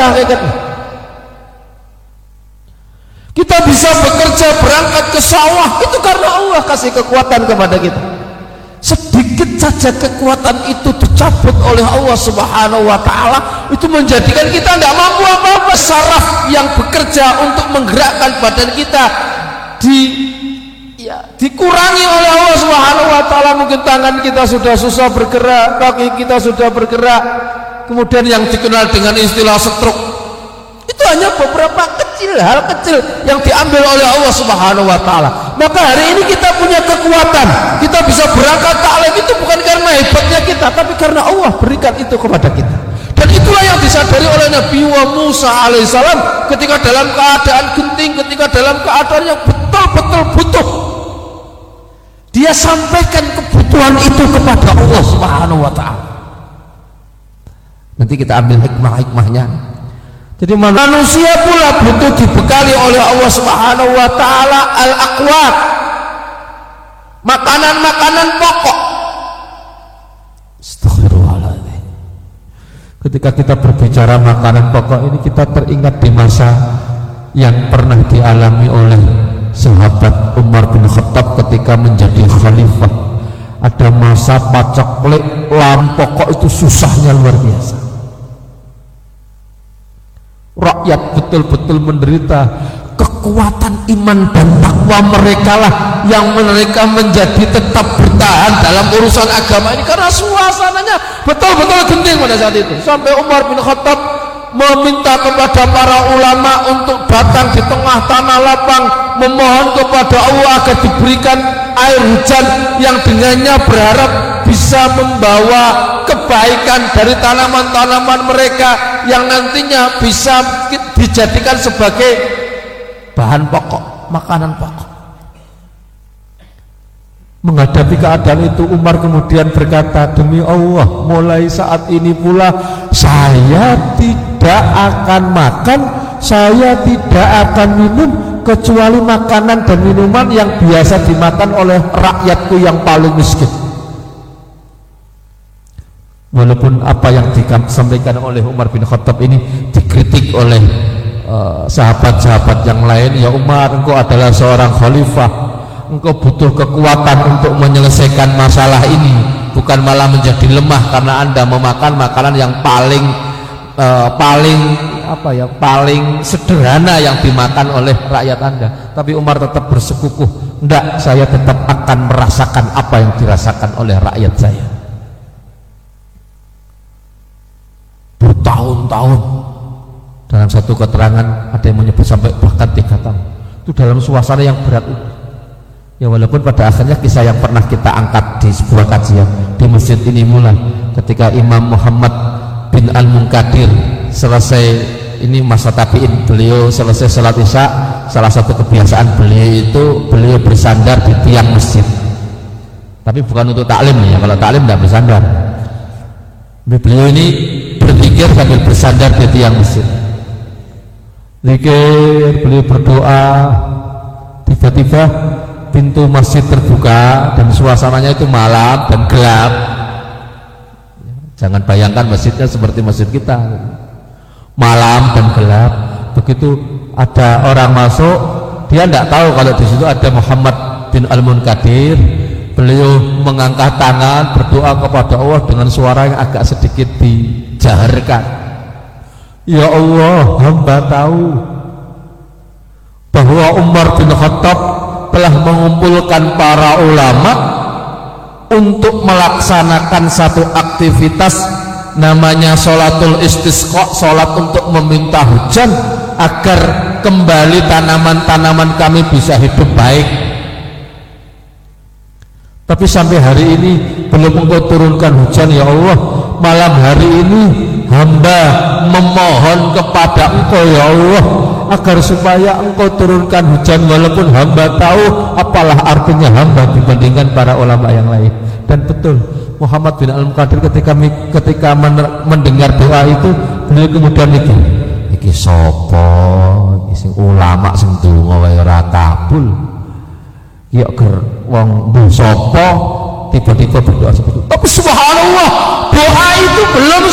pada hakikatnya. Kita bisa bekerja, berangkat ke sawah, itu karena Allah kasih kekuatan kepada kita. Sedikit saja kekuatan itu dicabut oleh Allah Subhanahu wa Ta'ala, itu menjadikan kita tidak mampu apa-apa. Saraf yang bekerja untuk menggerakkan badan kita dikurangi oleh Allah Subhanahu wa Ta'ala. Mungkin tangan kita sudah susah bergerak, kaki kita sudah bergerak, kemudian yang dikenal dengan istilah stroke, itu hanya beberapa hal kecil yang diambil oleh Allah Subhanahu wa Ta'ala. Maka hari ini kita punya kekuatan, kita bisa berangkat taklim, itu bukan karena hebatnya kita, tapi karena Allah berikan itu kepada kita. Dan itulah yang disadari oleh Nabi Musa alaihissalam ketika dalam keadaan genting, ketika dalam keadaan yang betul-betul butuh, dia sampaikan kebutuhan itu kepada Allah Subhanahu wa Ta'ala. Nanti kita ambil hikmah-hikmahnya. Jadi manusia pula butuh dibekali oleh Allah Subhanahu wa Ta'ala al-aqwat, makanan-makanan pokok. Astaghfirullahaladzim. Ketika kita berbicara makanan pokok ini, kita teringat di masa yang pernah dialami oleh sahabat Umar bin Khattab ketika menjadi khalifah. Ada masa paceklik lahan pokok itu susahnya luar biasa. Rakyat betul-betul menderita. Kekuatan iman dan takwa mereka lah yang mereka menjadi tetap bertahan dalam urusan agama ini, karena suasananya betul-betul genting pada saat itu. Sampai Umar bin Khattab meminta kepada para ulama untuk datang di tengah tanah lapang, memohon kepada Allah agar diberikan air hujan yang dengannya berharap bisa membawa kebaikan dari tanaman-tanaman mereka yang nantinya bisa dijadikan sebagai bahan pokok, makanan pokok. Menghadapi keadaan itu, Umar kemudian berkata, demi Allah, mulai saat ini pula saya tidak akan makan, saya tidak akan minum kecuali makanan dan minuman yang biasa dimakan oleh rakyatku yang paling miskin. Walaupun apa yang disampaikan oleh Umar bin Khattab ini dikritik oleh sahabat-sahabat yang lain, ya Umar, engkau adalah seorang khalifah, engkau butuh kekuatan untuk menyelesaikan masalah ini, bukan malah menjadi lemah karena Anda memakan makanan yang paling sederhana yang dimakan oleh rakyat Anda. Tapi Umar tetap bersekukuh, enggak, saya tetap akan merasakan apa yang dirasakan oleh rakyat saya. Bertahun-tahun, dalam satu keterangan ada yang menyebut sampai bahkan 3 tahun, itu dalam suasana yang berat itu. Ya, walaupun pada akhirnya kisah yang pernah kita angkat di sebuah kajian di masjid ini mulai ketika Imam Muhammad bin Al-Munkadir selesai, ini masa tabi'in, beliau selesai salat isya, salah satu kebiasaan beliau itu beliau bersandar di tiang masjid, tapi bukan untuk taklim ya, kalau taklim tidak bersandar. Beliau ini berzikir sambil bersandar di tiang masjid, zikir, beliau berdoa. Tiba-tiba pintu masjid terbuka dan suasananya itu malam dan gelap. Jangan bayangkan masjidnya seperti masjid kita, malam dan gelap. Begitu ada orang masuk, dia tidak tahu kalau di situ ada Muhammad bin Al-Munkadir. Beliau mengangkat tangan berdoa kepada Allah dengan suara yang agak sedikit dijaharkan. Ya Allah, hamba tahu bahwa Umar bin Khattab telah mengumpulkan para ulama untuk melaksanakan satu aktivitas namanya sholatul istisqa, sholat untuk meminta hujan agar kembali tanaman-tanaman kami bisa hidup baik. Tapi sampai hari ini belum engkau turunkan hujan ya Allah. Malam hari ini hamba memohon kepada engkau ya Allah agar supaya engkau turunkan hujan, walaupun hamba tahu apalah artinya hamba dibandingkan para ulama yang lain. Dan betul, Muhammad bin Al-Munkadir ketika mendengar doa itu, beliau kemudian mikir, iki sapa iki sing ulama sing donga wae ora kabul, ya ger wong sapa tiba-tiba berdoa seperti itu. Tapi subhanallah, doa itu belum